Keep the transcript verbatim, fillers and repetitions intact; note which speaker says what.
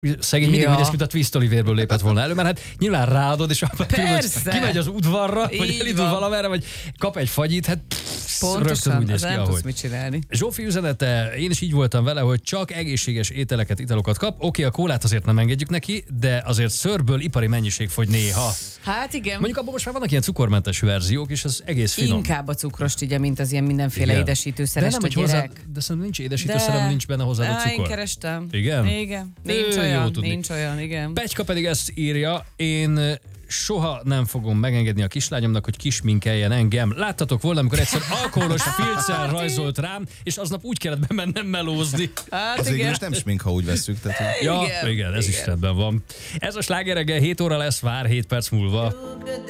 Speaker 1: Szegény mindig ja. úgy mint a Twist Olivérből lépett volna elő, mert hát nyilván ráadod, és abban kimegy az udvarra, így vagy elindul valamerre, vagy kap egy fagyit, hát
Speaker 2: pontosan, ez nem tudsz mit csinálni.
Speaker 1: Zsófi üzenete, én is így voltam vele, hogy csak egészséges ételeket, italokat kap. Oké, a kólát azért nem engedjük neki, de azért szörből ipari mennyiség fogy néha.
Speaker 2: Hát igen.
Speaker 1: Mondjuk abban most már vannak ilyen cukormentes verziók, és az egész finom.
Speaker 2: Inkább a cukrost ugye, mint az ilyen mindenféle igen. édesítőszeres a gyerek.
Speaker 1: Hozzá, de szerintem nincs édesítőszerem, nincs benne hozzáadott cukor.
Speaker 2: Én kerestem.
Speaker 1: Igen?
Speaker 2: Igen. Nincs Ő, olyan, nincs olyan, igen.
Speaker 1: Pegyka pedig ezt írja, én soha nem fogom megengedni a kislányomnak, hogy kisminkeljen engem. Láttatok volna, amikor egyszer alkoholos filccel rajzolt rám, és aznap úgy kellett bemennem melózni.
Speaker 3: Hát az igen. nem smink, ha úgy vesszük. Tehát...
Speaker 1: Ja, igen, igen, ez igen. is rendben van. Ez a Sláger reggel hét óra lesz, vár hét perc múlva.